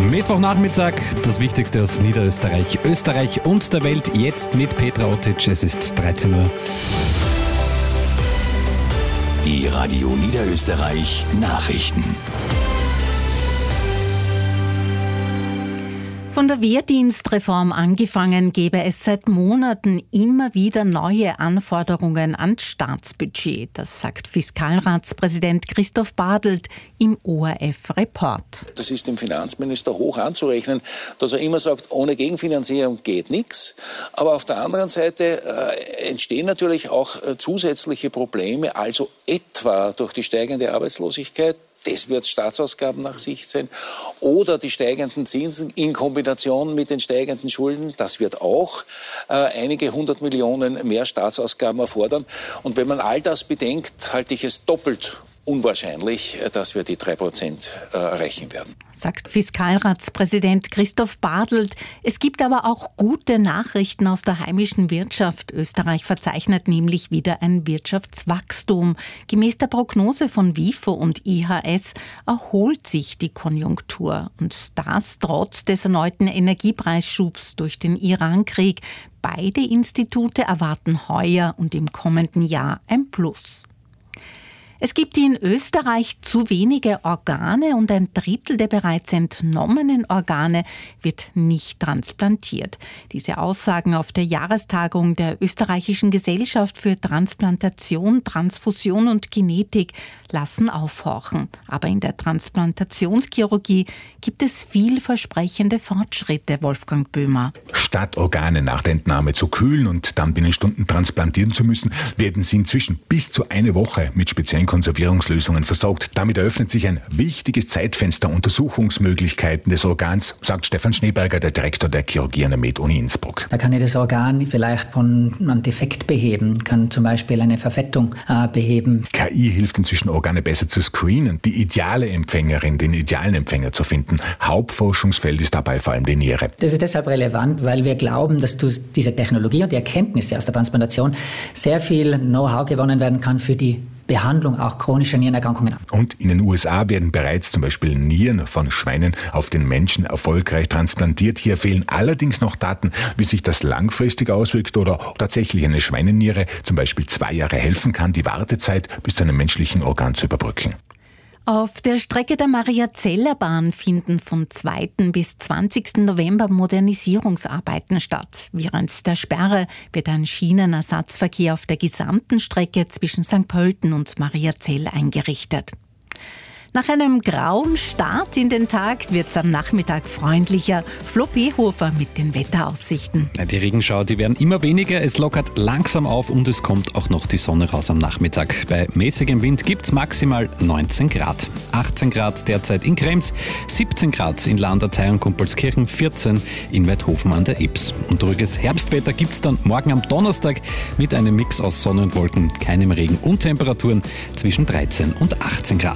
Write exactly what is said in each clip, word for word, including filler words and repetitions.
Mittwochnachmittag, das Wichtigste aus Niederösterreich, Österreich und der Welt, jetzt mit Petra Otic. Es ist dreizehn Uhr. Die Radio Niederösterreich Nachrichten. Von der Wehrdienstreform angefangen gäbe es seit Monaten immer wieder neue Anforderungen ans Staatsbudget. Das sagt Fiskalratspräsident Christoph Bartelt im O R F-Report. Das ist dem Finanzminister hoch anzurechnen, dass er immer sagt, ohne Gegenfinanzierung geht nichts. Aber auf der anderen Seite äh, entstehen natürlich auch äh, zusätzliche Probleme, also etwa durch die steigende Arbeitslosigkeit. Das wird Staatsausgaben nach sich ziehen. Oder die steigenden Zinsen in Kombination mit den steigenden Schulden. Das wird auch äh, einige hundert Millionen mehr Staatsausgaben erfordern. Und wenn man all das bedenkt, halte ich es doppelt unwahrscheinlich, dass wir die drei Prozent erreichen werden. Sagt Fiskalratspräsident Christoph Bartelt. Es gibt aber auch gute Nachrichten aus der heimischen Wirtschaft. Österreich verzeichnet nämlich wieder ein Wirtschaftswachstum. Gemäß der Prognose von WIFO und I H S erholt sich die Konjunktur. Und das trotz des erneuten Energiepreisschubs durch den Irankrieg. Beide Institute erwarten heuer und im kommenden Jahr ein Plus. Es gibt in Österreich zu wenige Organe und ein Drittel der bereits entnommenen Organe wird nicht transplantiert. Diese Aussagen auf der Jahrestagung der Österreichischen Gesellschaft für Transplantation, Transfusion und Genetik lassen aufhorchen. Aber in der Transplantationschirurgie gibt es vielversprechende Fortschritte, Wolfgang Böhmer. Statt Organe nach der Entnahme zu kühlen und dann binnen Stunden transplantieren zu müssen, werden sie inzwischen bis zu eine Woche mit speziellen Konservierungslösungen versorgt. Damit eröffnet sich ein wichtiges Zeitfenster Untersuchungsmöglichkeiten des Organs, sagt Stefan Schneeberger, der Direktor der Chirurgie an der Med-Uni Innsbruck. Da kann ich das Organ vielleicht von einem Defekt beheben, kann zum Beispiel eine Verfettung äh, beheben. K I hilft inzwischen, Organe besser zu screenen, die ideale Empfängerin, den idealen Empfänger zu finden. Hauptforschungsfeld ist dabei vor allem die Niere. Das ist deshalb relevant, weil wir glauben, dass durch diese Technologie und die Erkenntnisse aus der Transplantation sehr viel Know-how gewonnen werden kann für die Behandlung auch chronischer Nierenerkrankungen. Und in den U S A werden bereits zum Beispiel Nieren von Schweinen auf den Menschen erfolgreich transplantiert. Hier fehlen allerdings noch Daten, wie sich das langfristig auswirkt oder ob tatsächlich eine Schweineniere zum Beispiel zwei Jahre helfen kann, die Wartezeit bis zu einem menschlichen Organ zu überbrücken. Auf der Strecke der Mariazellerbahn finden von zweiten bis zwanzigsten November Modernisierungsarbeiten statt. Während der Sperre wird ein Schienenersatzverkehr auf der gesamten Strecke zwischen Sankt Pölten und Mariazell eingerichtet. Nach einem grauen Start in den Tag wird es am Nachmittag freundlicher. Flo Pehofer mit den Wetteraussichten. Die Regenschauer, die werden immer weniger, es lockert langsam auf und es kommt auch noch die Sonne raus am Nachmittag. Bei mäßigem Wind gibt es maximal neunzehn Grad. achtzehn Grad derzeit in Krems, siebzehn Grad in Landertei und Kumpelskirchen, vierzehn in Weidhofen an der Ybbs. Und ruhiges Herbstwetter gibt es dann morgen am Donnerstag mit einem Mix aus Sonne und Wolken, keinem Regen und Temperaturen zwischen dreizehn und achtzehn Grad.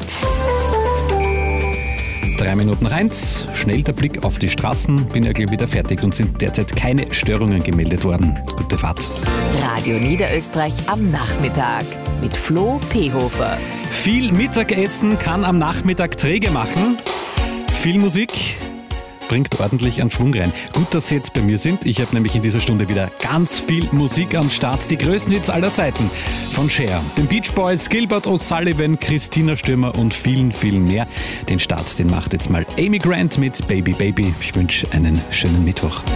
Drei Minuten reins, schnell der Blick auf die Straßen, bin ja gleich wieder fertig und sind derzeit keine Störungen gemeldet worden. Gute Fahrt. Radio Niederösterreich am Nachmittag mit Flo Pehofer. Viel Mittagessen kann am Nachmittag träge machen. Viel Musik bringt ordentlich an Schwung rein. Gut, dass Sie jetzt bei mir sind. Ich habe nämlich in dieser Stunde wieder ganz viel Musik am Start. Die größten Hits aller Zeiten. Von Cher, den Beach Boys, Gilbert O'Sullivan, Christina Stürmer und vielen, vielen mehr. Den Start, den macht jetzt mal Amy Grant mit Baby Baby. Ich wünsche einen schönen Mittwoch.